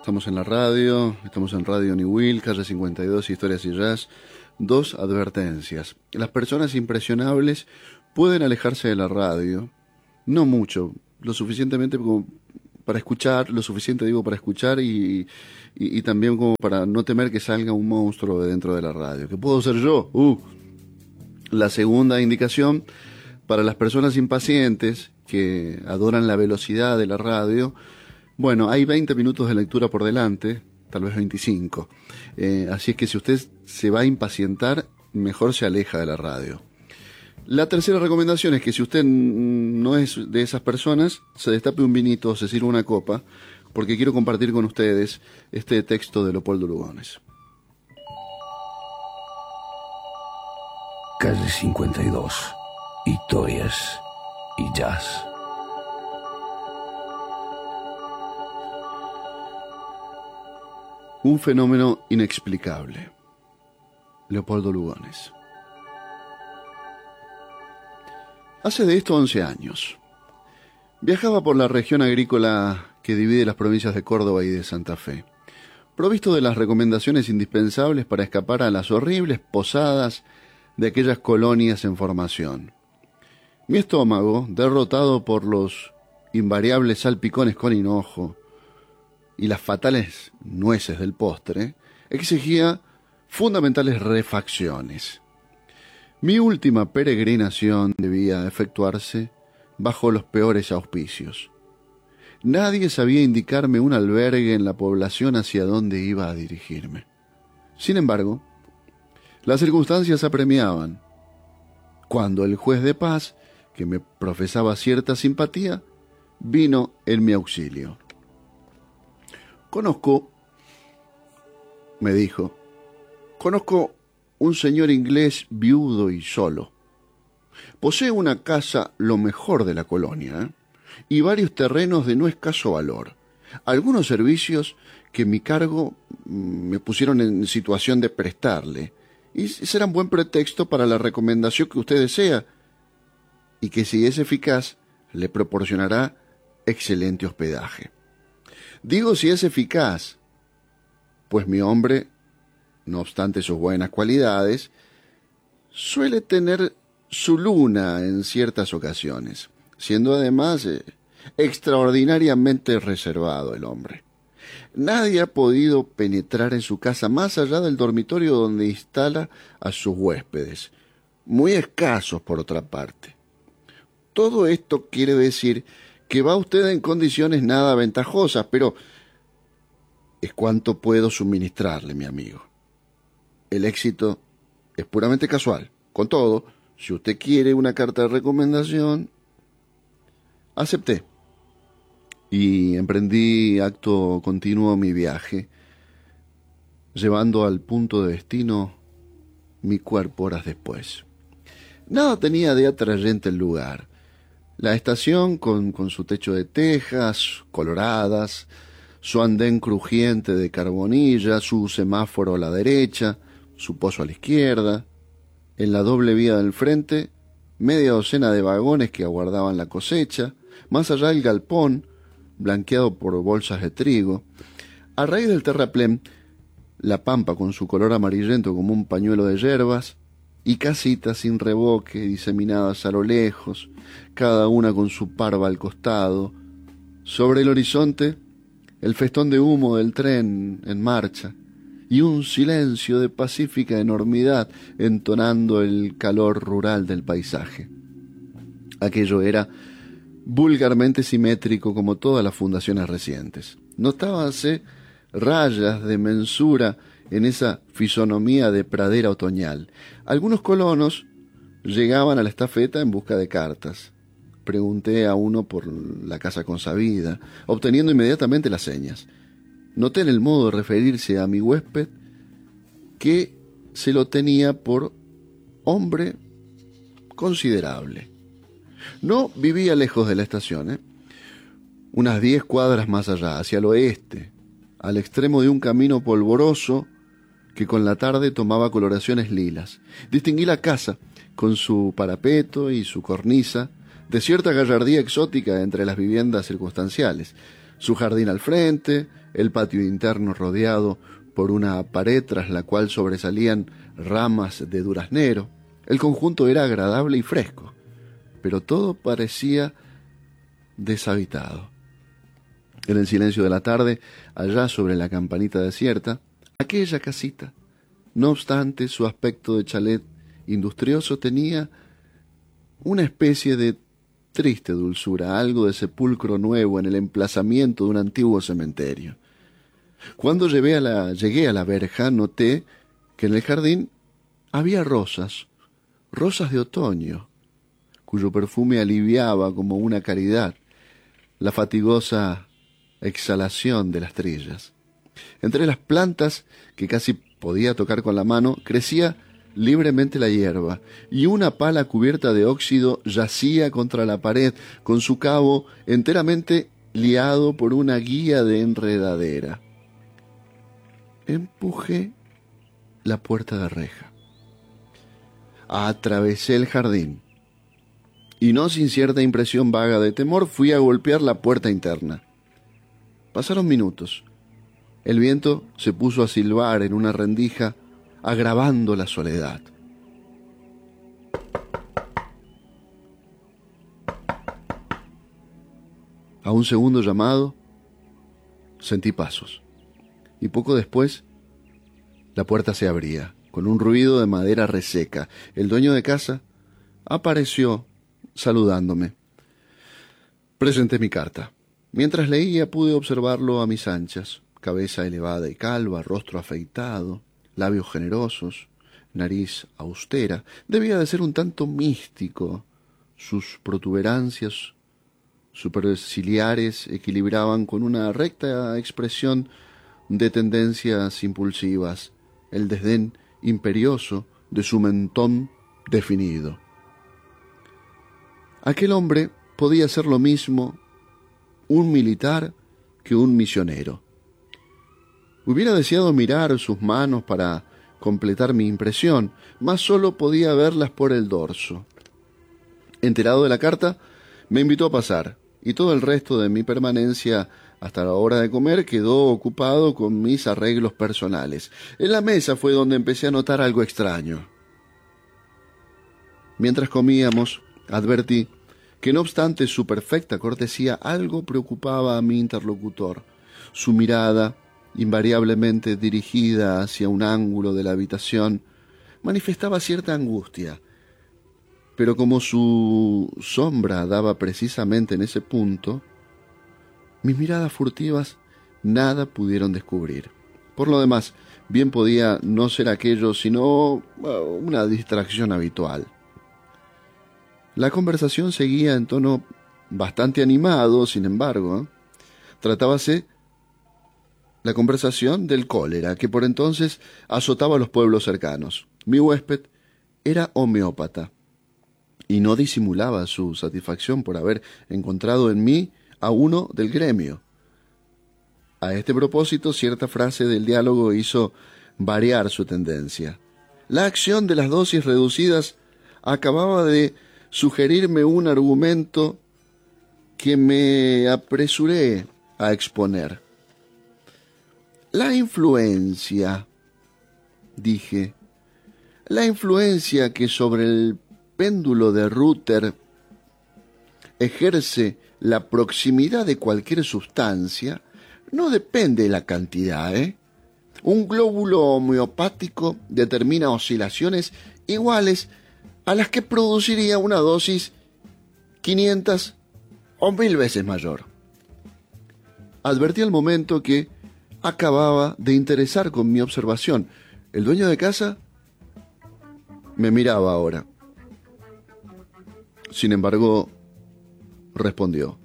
Estamos en la radio, estamos en Radio New Will, calle 52, Historias y Jazz. Dos advertencias. Las personas impresionables pueden alejarse de la radio, no mucho, lo suficientemente como para escuchar, lo suficiente digo para escuchar y también como para no temer que salga un monstruo de dentro de la radio, que puedo ser yo. La segunda indicación, para las personas impacientes que adoran la velocidad de la radio, bueno, hay 20 minutos de lectura por delante, tal vez 25. Así es que si usted se va a impacientar, mejor se aleja de la radio. La tercera recomendación es que si usted no es de esas personas, se destape un vinito, se sirva una copa, porque quiero compartir con ustedes este texto de Leopoldo Lugones. Calle 52, Historias y Jazz. Un fenómeno inexplicable. Leopoldo Lugones. Hace de esto 11 años. Viajaba por la región agrícola que divide las provincias de Córdoba y de Santa Fe, provisto de las recomendaciones indispensables para escapar a las horribles posadas de aquellas colonias en formación. Mi estómago, derrotado por los invariables salpicones con hinojo y las fatales nueces del postre, exigía fundamentales refacciones. Mi última peregrinación debía efectuarse bajo los peores auspicios. Nadie sabía indicarme un albergue en la población hacia donde iba a dirigirme. Sin embargo, las circunstancias apremiaban, cuando el juez de paz, que me profesaba cierta simpatía, vino en mi auxilio. Me dijo, conozco un señor inglés viudo y solo. Posee una casa lo mejor de la colonia, y varios terrenos de no escaso valor. Algunos servicios que mi cargo me pusieron en situación de prestarle, y serán buen pretexto para la recomendación que usted desea, y que si es eficaz, le proporcionará excelente hospedaje. Digo si es eficaz, pues mi hombre, no obstante sus buenas cualidades, suele tener su luna en ciertas ocasiones, siendo además extraordinariamente reservado el hombre. Nadie ha podido penetrar en su casa más allá del dormitorio donde instala a sus huéspedes, muy escasos por otra parte. Todo esto quiere decir que va usted en condiciones nada ventajosas, pero es cuanto puedo suministrarle, mi amigo. El éxito es puramente casual. Con todo, si usted quiere una carta de recomendación, acepté. Y emprendí acto continuo mi viaje, llevando al punto de destino mi cuerpo horas después. Nada tenía de atrayente el lugar. La estación con su techo de tejas coloradas, su andén crujiente de carbonilla, su semáforo a la derecha, su pozo a la izquierda. En la doble vía del frente, media docena de vagones que aguardaban la cosecha, más allá el galpón, blanqueado por bolsas de trigo. A raíz del terraplén, la pampa con su color amarillento como un pañuelo de hierbas, y casitas sin revoque diseminadas a lo lejos, cada una con su parva al costado. Sobre el horizonte, el festón de humo del tren en marcha, y un silencio de pacífica enormidad entonando el calor rural del paisaje. Aquello era vulgarmente simétrico como todas las fundaciones recientes. Notábanse rayas de mensura en esa fisonomía de pradera otoñal. Algunos colonos llegaban a la estafeta en busca de cartas. Pregunté a uno por la casa consabida, obteniendo inmediatamente las señas. Noté en el modo de referirse a mi huésped que se lo tenía por hombre considerable. No vivía lejos de la estación, unas 10 cuadras más allá, hacia el oeste, al extremo de un camino polvoroso que con la tarde tomaba coloraciones lilas. Distinguí la casa, con su parapeto y su cornisa, de cierta gallardía exótica entre las viviendas circunstanciales. Su jardín al frente, el patio interno rodeado por una pared tras la cual sobresalían ramas de duraznero. El conjunto era agradable y fresco, pero todo parecía deshabitado. En el silencio de la tarde, allá sobre la campanita desierta, aquella casita, no obstante su aspecto de chalet industrioso, tenía una especie de triste dulzura, algo de sepulcro nuevo en el emplazamiento de un antiguo cementerio. Cuando llegué a la verja, noté que en el jardín había rosas de otoño, cuyo perfume aliviaba como una caridad la fatigosa exhalación de las trillas. Entre las plantas, que casi podía tocar con la mano, crecía libremente la hierba, y una pala cubierta de óxido yacía contra la pared, con su cabo enteramente liado por una guía de enredadera. Empujé la puerta de reja. Atravesé el jardín, y no sin cierta impresión vaga de temor, fui a golpear la puerta interna. Pasaron minutos. El viento se puso a silbar en una rendija, agravando la soledad. A un segundo llamado, sentí pasos, y poco después, la puerta se abría, con un ruido de madera reseca. El dueño de casa apareció saludándome. Presenté mi carta. Mientras leía pude observarlo a mis anchas: cabeza elevada y calva, rostro afeitado, labios generosos, nariz austera. Debía de ser un tanto místico. Sus protuberancias superciliares equilibraban con una recta expresión de tendencias impulsivas el desdén imperioso de su mentón definido. Aquel hombre podía ser lo mismo un militar que un misionero. Hubiera deseado mirar sus manos para completar mi impresión, mas solo podía verlas por el dorso. Enterado de la carta, me invitó a pasar, y todo el resto de mi permanencia hasta la hora de comer quedó ocupado con mis arreglos personales. En la mesa fue donde empecé a notar algo extraño. Mientras comíamos, advertí que no obstante su perfecta cortesía, algo preocupaba a mi interlocutor. Su mirada, invariablemente dirigida hacia un ángulo de la habitación, manifestaba cierta angustia, pero como su sombra daba precisamente en ese punto, mis miradas furtivas nada pudieron descubrir. Por lo demás, bien podía no ser aquello sino una distracción habitual. La conversación seguía en tono bastante animado, sin embargo. Tratábase la conversación del cólera, que por entonces azotaba a los pueblos cercanos. Mi huésped era homeópata, y no disimulaba su satisfacción por haber encontrado en mí a uno del gremio. A este propósito, cierta frase del diálogo hizo variar su tendencia. La acción de las dosis reducidas acababa de sugerirme un argumento que me apresuré a exponer. La influencia, dije, la influencia que sobre el péndulo de Ruther ejerce la proximidad de cualquier sustancia no depende de la cantidad, Un glóbulo homeopático determina oscilaciones iguales a las que produciría una dosis 500 o 1000 veces mayor. Advertí al momento que acababa de interesar con mi observación. El dueño de casa me miraba ahora. Sin embargo, respondió: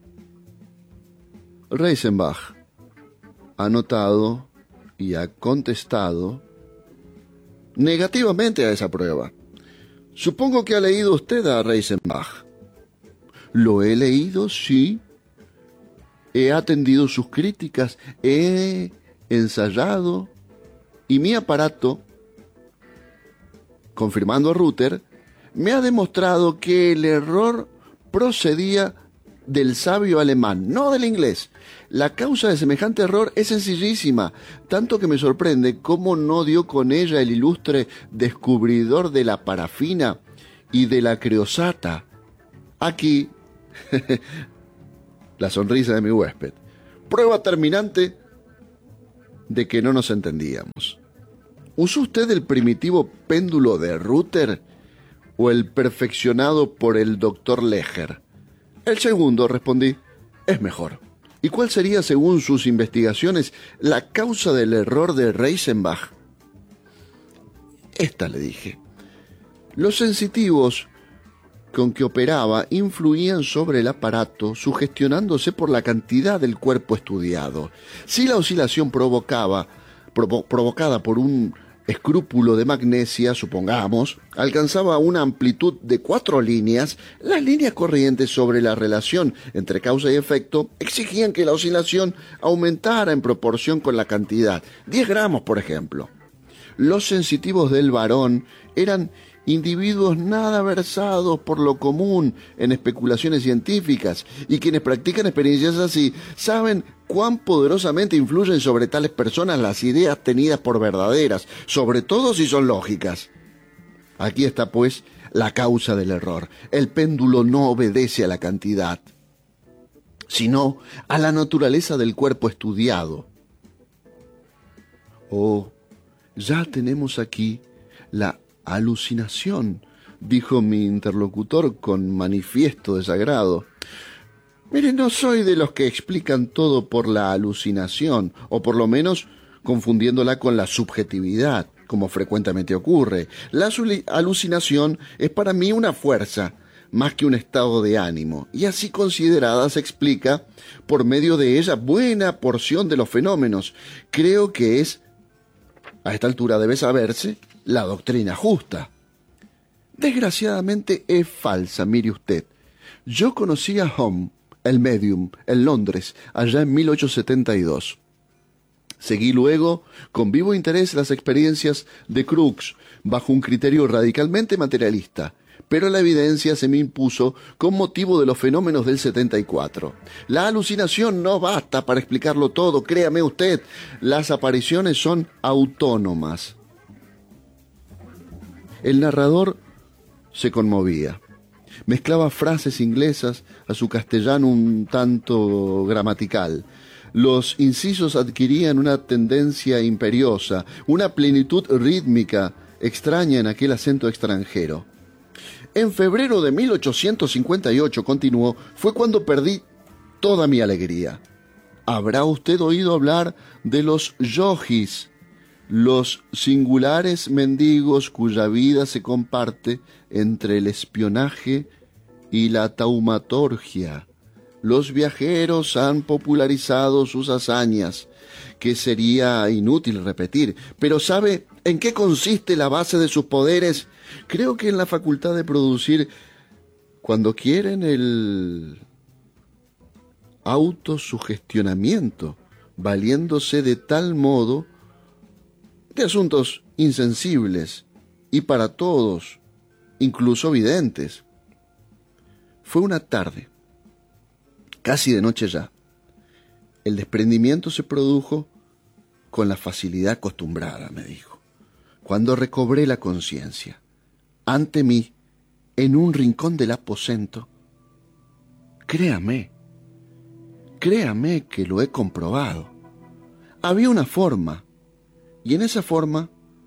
Reisenbach ha notado y ha contestado negativamente a esa prueba. Supongo que ha leído usted a Reisenbach. Lo he leído, sí. He atendido sus críticas, he ensayado, y mi aparato, confirmando a Ruther, me ha demostrado que el error procedía del sabio alemán, no del inglés. La causa de semejante error es sencillísima, tanto que me sorprende cómo no dio con ella el ilustre descubridor de la parafina y de la creosata. Aquí, la sonrisa de mi huésped, prueba terminante de que no nos entendíamos. ¿Usó usted el primitivo péndulo de Ruther o el perfeccionado por el doctor Leger? El segundo, respondí, es mejor. ¿Y cuál sería, según sus investigaciones, la causa del error de Reisenbach? Esta, le dije. Los sensitivos con que operaba influían sobre el aparato, sugestionándose por la cantidad del cuerpo estudiado. Si la oscilación provocada por un escrúpulo de magnesia, supongamos, alcanzaba una amplitud de 4 líneas, las líneas corrientes sobre la relación entre causa y efecto exigían que la oscilación aumentara en proporción con la cantidad, 10 gramos, por ejemplo. Los sensitivos del varón eran individuos nada versados por lo común en especulaciones científicas, y quienes practican experiencias así saben cuán poderosamente influyen sobre tales personas las ideas tenidas por verdaderas, sobre todo si son lógicas. Aquí está, pues, la causa del error. El péndulo no obedece a la cantidad, sino a la naturaleza del cuerpo estudiado. Oh, ya tenemos aquí la alucinación, dijo mi interlocutor con manifiesto desagrado. Mire, no soy de los que explican todo por la alucinación, o por lo menos confundiéndola con la subjetividad, como frecuentemente ocurre. La alucinación es para mí una fuerza, más que un estado de ánimo, y así considerada se explica, por medio de ella, buena porción de los fenómenos. Creo que es, a esta altura debe saberse, la doctrina justa. Desgraciadamente es falsa, mire usted. Yo conocí a Home, el medium, en Londres, allá en 1872. Seguí luego, con vivo interés, las experiencias de Crookes, bajo un criterio radicalmente materialista, pero la evidencia se me impuso con motivo de los fenómenos del 74. La alucinación no basta para explicarlo todo, créame usted. Las apariciones son autónomas. El narrador se conmovía. Mezclaba frases inglesas a su castellano un tanto gramatical. Los incisos adquirían una tendencia imperiosa, una plenitud rítmica extraña en aquel acento extranjero. En febrero de 1858, continuó, fue cuando perdí toda mi alegría. ¿Habrá usted oído hablar de los yogis, los singulares mendigos cuya vida se comparte entre el espionaje y la taumaturgia? Los viajeros han popularizado sus hazañas, que sería inútil repetir, pero ¿sabe en qué consiste la base de sus poderes? Creo que en la facultad de producir, cuando quieren, el autosugestionamiento, valiéndose de tal modo de asuntos insensibles y para todos, incluso videntes. Fue una tarde, casi de noche ya. El desprendimiento se produjo con la facilidad acostumbrada, me dijo, cuando recobré la conciencia. Ante mí, en un rincón del aposento, créame que lo he comprobado. Había una forma, y en esa forma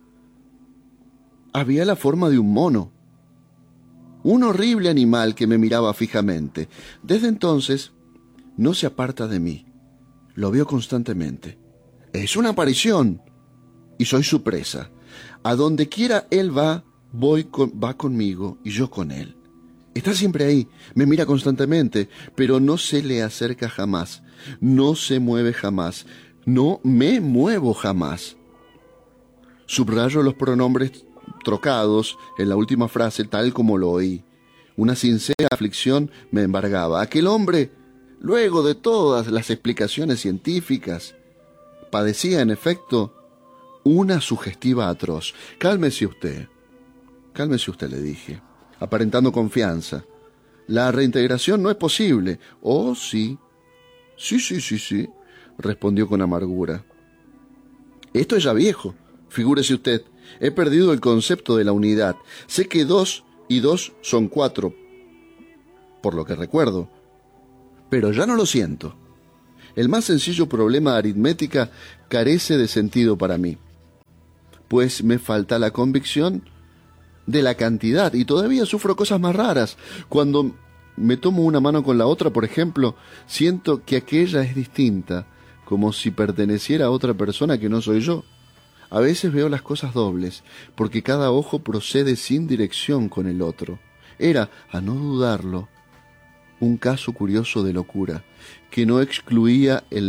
había la forma de un mono, un horrible animal que me miraba fijamente. Desde entonces no se aparta de mí, lo veo constantemente. Es una aparición y soy su presa. A donde quiera él va, va conmigo y yo con él. Está siempre ahí, me mira constantemente, pero no se le acerca jamás, no se mueve jamás, no me muevo jamás. Subrayo los pronombres trocados en la última frase tal como lo oí. Una sincera aflicción me embargaba. Aquel hombre, luego de todas las explicaciones científicas, padecía en efecto una sugestiva atroz. Cálmese usted, le dije, aparentando confianza. La reintegración no es posible. Oh, sí. Sí, respondió con amargura. Esto es ya viejo. Figúrese usted, he perdido el concepto de la unidad. Sé que 2 y 2 son 4, por lo que recuerdo, pero ya no lo siento. El más sencillo problema de aritmética carece de sentido para mí, pues me falta la convicción de la cantidad y todavía sufro cosas más raras. Cuando me tomo una mano con la otra, por ejemplo, siento que aquella es distinta, como si perteneciera a otra persona que no soy yo. A veces veo las cosas dobles, porque cada ojo procede sin dirección con el otro. Era, a no dudarlo, un caso curioso de locura, que no excluía el